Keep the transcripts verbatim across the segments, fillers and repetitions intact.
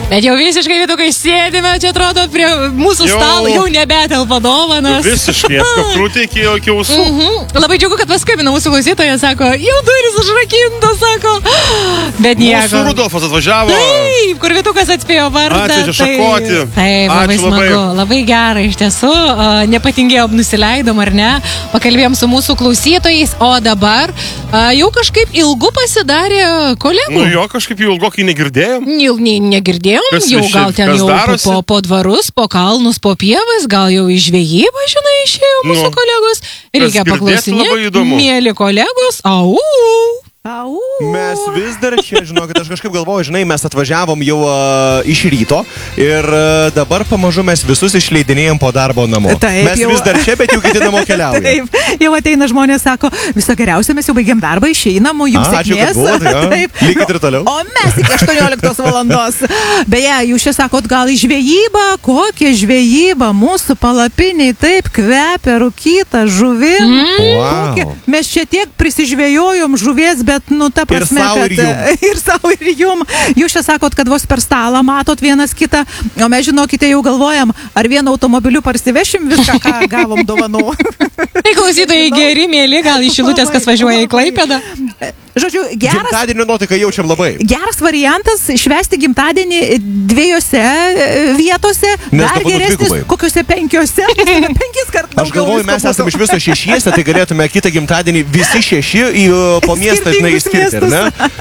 Bet jau visiškai vietukai sėdime, čia atrodo, prie mūsų jau, stalo jau nebetelpa dovanas. Visiškai, apkrūtė iki, iki ausų. Mm-hmm. Labai džiugu, kad paskambino mūsų klausytoja, sako, jau duris užrakintos, sako. Bet nieko. Mūsų Rudolfas atvažiavo. Taip, kur vietukas atspėjo vardą. Ačiū, šakoti. Taip, labai Ačiū smagu, labai. labai gerai iš tiesų. Nepatingėjom, nusileidom, ar ne? Pakalbėjom su mūsų klausytojais, o dabar jau kažkaip ilgu pasidarė kolegų. Nu jo, kažkaip jau ilgokai negirdėjom. Jau ne, negirdėjom. Kas Jau viši, gal ten jau darosi? po, po dvarus, po kalnus, po pievas, gal jau į žvejybą, žinai, išėjo mūsų Nu, kolegos. Reikia girdėti labai paklausinėti. įdomu. Mėly kolegos, au. Au. Mes vis dar čia, žinokit, aš kažkaip galvoju, žinai, mes atvažiavom jau uh, iš ryto ir uh, dabar pamažu mes visus išleidinėjom po darbo namo. Taip, mes jau... vis dar čia, bet jau kiti namo keliauja. Taip, jau ateina žmonės, sako, viso geriausia, mes jau baigėm darbą, išeinam, jums A, ačiū, sėkmės. kad buvot, jo. Taip. Likit ir toliau. O mes iki aštuonioliktos valandos. Beje, jūs čia sakot, gal į žvejybą, kokią žvejybą, mūsų palapiniai taip kvepia rūkyta žuvim. Mm. Wow. Mes čia tiek prisižvejojom žuvies, bet, nu, ta prasme, sau, kad, ir jum. ir savo, ir jum. Jūs čia sakot, kad vos per stalą matot vienas kitą, o mes, žinokite, jau galvojam, ar vienu automobiliu parsivešim viską, ką gavom dovanų. Tai klausytojai geri, mėly, gal iš Šilutės, kas važiuoja į Klaipėdą. Žodžiu, geras, Gimtadienio nuotaiką jaučiam labai. geras variantas švęsti gimtadienį dviejose vietose, Nes dar dovanų geresnis dvigubai. kokiuose penkiose, penkis kartus. Aš galvoju, mes esame iš viso šešiese, tai galėtume kitą gimtadienį visi šeši į, po miestą na, įskirti, ar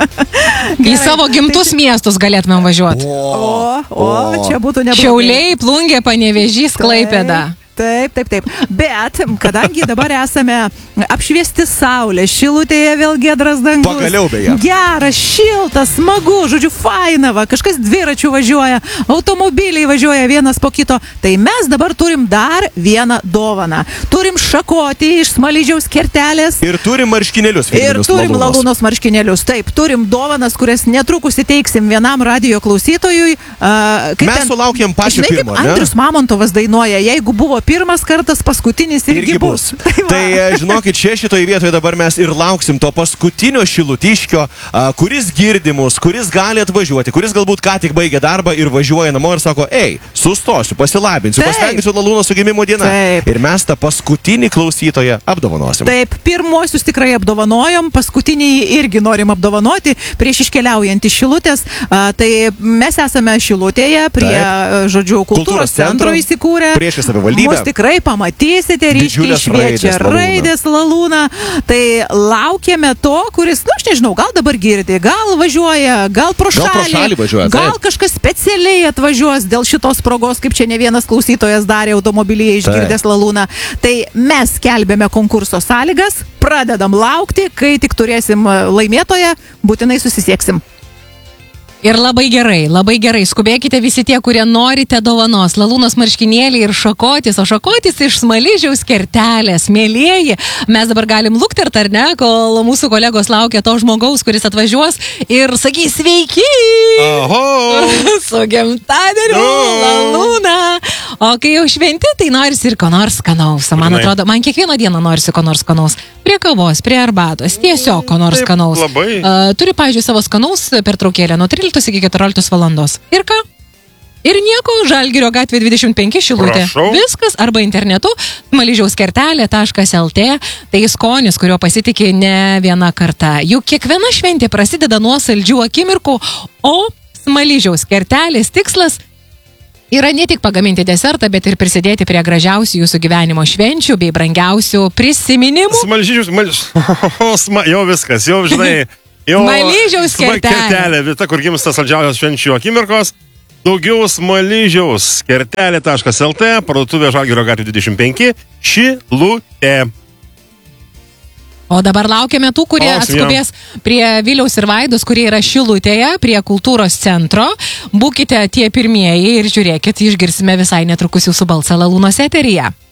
ne? Į savo gimtus miestus galėtumėm važiuoti. O, o, čia būtų neblogai. Šiauliai, Plungė, Panevėžys, Klaipėda. Taip, taip, taip. Bet, kadangi dabar esame apšviesti saulę, Šilutėje vėl giedras dangus. Pagaliau beje. Geras, šiltas, smagu, žodžiu, faina, va, kažkas dviračių važiuoja, automobiliai važiuoja vienas po kito. Tai mes dabar turim dar vieną dovaną. Turim šakotį iš smaližiaus kertelės. Ir turim marškinėlius. Ir firminius turim Lalūnos. Lalūnos marškinėlius. Taip, turim dovanas, kurias netrukus įteiksim vienam radijo klausytojui. Uh, Mes sulaukėm pačio žinai, pirmo, kaip ne? Andrius Mamontovas dainuoja, jeigu buvo pirmas kartas, paskutinis irgi, Irgi bus. Tai, va. Tai e, žinokit, čia šitoje vietoje dabar mes ir lauksim to paskutinio šilutiškio, a, kuris girdi mus, kuris gali atvažiuoti, kuris galbūt ką tik baigė darbą ir važiuoja namo ir sako, ei, sustosiu, pasilabinsiu, Taip. pasveikinsiu Lalūnos su gimimo diena. Taip. Ir mes tą paskutinį klausytoją apdovanosim. Taip, pirmuosius tikrai apdovanojom, paskutinį irgi norim apdovanoti prieš iškeliaujant iš Šilutės. A, tai mes esame Šilutėje prie, Taip. žodžiu, kultūros, Kultūros centro centro, įsikūrę. priešais savivaldybę. Mus tikrai pamatysite, ryškiai Didžiulės šviečia raidės Lalūna. raidės Lalūna. Tai laukiame to, kuris, nu, aš nežinau, gal dabar girdi, gal važiuoja, gal pro Gal pro šalį, šalį važiuoja, gal taip. kažkas specialiai atvažiuos dėl šitos progos, kaip čia ne vienas klausytojas darė automobilyje išgirdęs Lalūną. Tai mes skelbėme konkurso sąlygas, pradedam laukti, kai tik turėsim laimėtoją, būtinai susisieksim. Ir labai gerai, labai gerai. Skubėkite visi tie, kurie norite dovanos. Lalūnos marškinėliai ir šakotis, o šakotis iš smaližiaus kertelės. Mėlieji, mes dabar galim luktert, ar ne, kol mūsų kolegos laukia to žmogaus, kuris atvažiuos ir sakys sveiki! Oho! Su gimtadieniu, Lalūna! O kai jau šventi, tai norisi ir ko nors skanaus. Man Būtinai. atrodo, man kiekvieną dieną norisi ko nors skanaus. Prie kavos, prie arbatos, tiesiog ko nors Taip, skanaus. labai. Uh, turiu, pavyzdžiui, savo skanaus pertraukėlę nuo tryliktos iki keturioliktos valandos. Ir ką? Ir nieko, Žalgirio gatvė dvidešimt penki Šilutė. Prašau. Viskas arba internetu, smaližiaus kertelė taškas lt. Tai skonis, kurio pasitikė ne viena karta. Juk kiekviena šventė prasideda nuo saldžių akimirkų, o smaližiaus kertelės tikslas yra ne tik pagaminti desertą, bet ir prisidėti prie gražiausių jūsų gyvenimo švenčių bei brangiausių prisiminimų. Smalžyžius, sma, jau viskas, jau žinai. Jau Smaližiaus sma- kertelė. kertelė, vieta, kur gimsta saldžiausios švenčių akimirkos. Daugiau smaližiaus kertelė taškas lt, parduotuvė Žalgirio gatvė dvidešimt penki, Šilutė. O dabar laukiame tų, kurie Lauksim, atskubės prie Viliaus ir Vaidos, kurie yra Šilutėje, prie kultūros centro. Būkite tie pirmieji ir žiūrėkit, išgirsime visai netrukus jūsų balsą Lalūnos eteryje.